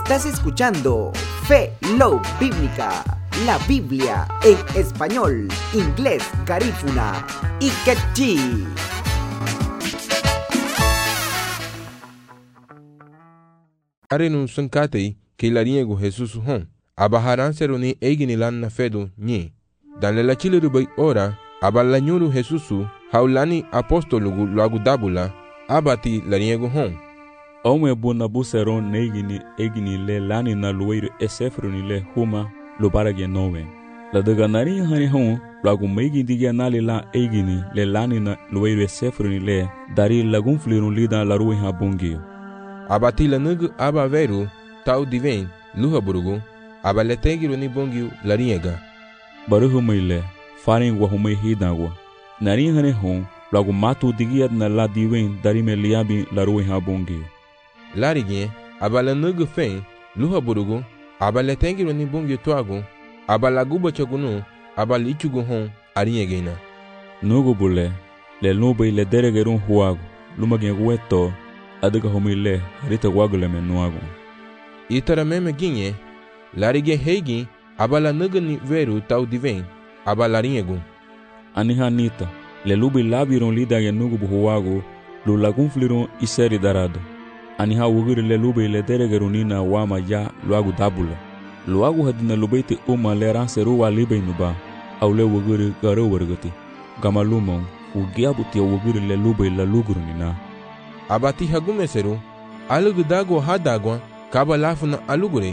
Estás escuchando Fe Love Bíblica, la Biblia en español, inglés, garífuna y quechí. Arenu sunkatei ke lariego Jesus hon. Abaharan seroni egini lan na fedo nye. Dan la chile bai ora abala nyuru Jesusu haulani apostolugu luagudabula abati lariego hon. Ome buna buseron egini le lani na lueiro esefroni le huma lubarage nowe. La daganari hani hon lagu megi digia nali la egini le lani na lueiro esefroni le dari lagun flirun lida la rui ha bungio. Abati la nugu aba veru tau diven luha burugu abaletegiru ni bungio lariega. Baruhu meile farin wahumei hidagwa. Nari hani hon lagu matu digia na la diven dari me liabi la rui ha bungio. Larigien abala nugu fen luha burugu abaletegiru ni bungio tuagu abalaguba chagunu abalichugu hon ariegena. Nugu bule le nube le deregerun huagu lumagien weto adega homile harita wagule menuagu. Itara meme ginye larige heigi abala nugu ni veru tau diven abalariegu. Aniha nita le lubi labiron lidage nugu buhuagu lu lagun flirun iseri darado. Aniha wugiri le lubi le deregerunina wama ya luagu dabula. Luagu hadina lubeiti le ranseru wa libe nuba au le wugiri gare wargati. Gama lumon ugiabuti wugiri le lubi la lugurunina. Abati hagumeseru alugudago hadagwa kaba lafuna alugure.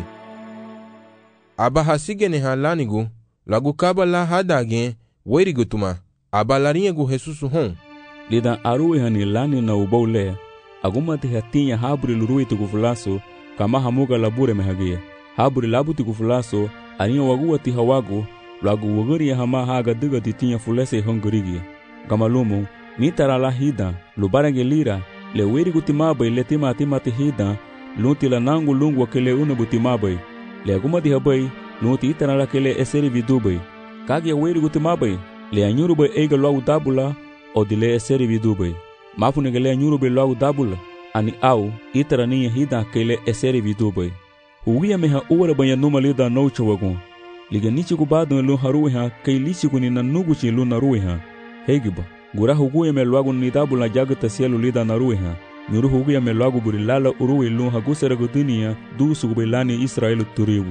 Aba hasigene halanigu lagu kaba la hadage werigutuma abalariegu Jesusu hon. Lidan aruwe hani lani na ubaule agumati hatinya habri lurui tukufulaso kama hamuga labure mehagia. Habri labuti kufulaso ania waguati hawagu lagu waguri hama haga diga titinya fulese hongurigia. Gamalumu nitara la hida lubarage lira le weri gutimabai le timati hida lunti la nangu lungu wakele una butimabai le agumati habai lunti itara la kele eseri vidubai kage weri gutimabai le anyuru bai eiga luagu dabula o dile eseri vidubai mafunege le anyuru bai luagu dabula ani au itara niya hida kele eseri vidubai. Huwia meha uwara banya numa lida noucha wagun. Liga nichi kubado lu haruiha kay lichi kunina nuguchi lu naruiha. Hegiba, gura huguya me luagu nidabu la jagata sielu lida naruiha. Nyuru huguya me luagu burilala urui lu hagusera gudunia dusu gubelani Israelu turibu.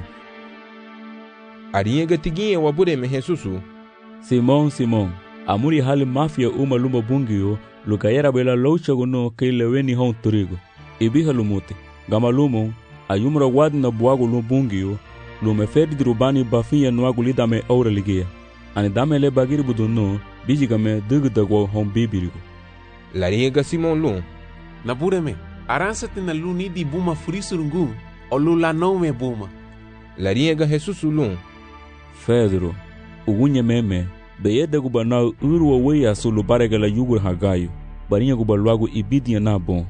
Ariega tiginye wabure me Jesusu. Simon, amuri hali mafia uma lumba bungio lukayera bela loucha guno kay leweni hon turigu. Ibiha lumute, gama lumo ayumra wad na buagu lu bungio lu me ferdi drubani bafiya nuagu lidame aura ligia. Ani dame le bagiri buduno bijiga me dugdagwa hon bibirigu. Lariega Simon lu. Nabureme, aransate na lu ni di buma frisurungu o lu la no me buma. Lariega Jesusu lu. Pedro, ugunye meme, beyede guba na urwa weya su lu barega la yugur hagayo. Barinya guba luagu ibidia na bon.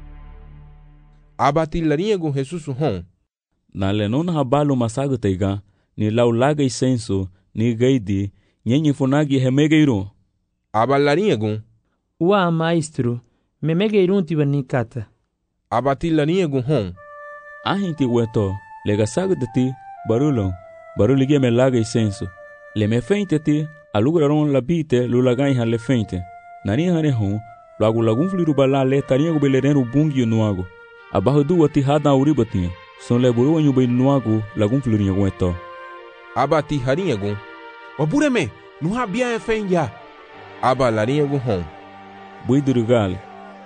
Abati lariego Jesusu hon. Na lenona habalu masago teiga, ni laulaga isenso, ni gaidi, nyenye funagi hemegeiro. Aba lariego. Ua maestro, memegeirun tibanikata. Abati lariego hon. Ahinti weto, lega sago de ti, barulige me laga isenso. Le me feinte ti, alugraron la bite, lulagai ha le feinte. Nani hane hon, lagu lagun flirubala le tariego belereru bungio nuago. Abajo duwa ti hada uribatinha. Son le buru wanyu bai nuagu lagun flurinha gueto. Abati harinhagu. Wabureme, nuha bia e fenja. Aba larinhagu hon. Bui durugale.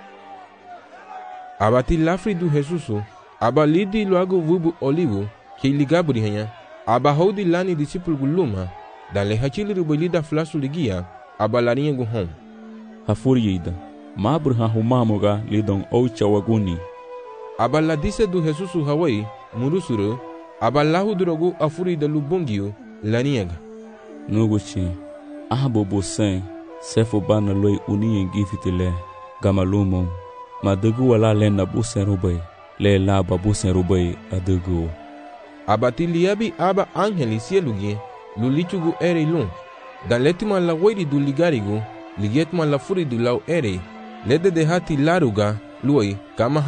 Abati lafri du Jesusu. Aba lidi luagu vubu olivo. Ke ligabri hanya. Aba hodi lani disipul guluma. Dan le hachili rubalida flasu ligia. Aba larinhagu hon. Hafuriida. Mabru ha humamoga lidon oucha waguni. Abala dise du Jesusu Hawaii, murusuru, abalahu drogu afuri de lubungio, laniega. Nuguchi, ahabo bosen, sefo bana loi uniye gifitile, gamalumo, madegu wala lena busen rubai, le laba busen rubai adegu. Abati liabi aba angeli sielugie, lulichugu ere lun, dan letima la wairi du ligarigu, ligetma la furi du lau ere, lede de hati laruga, luoi, kama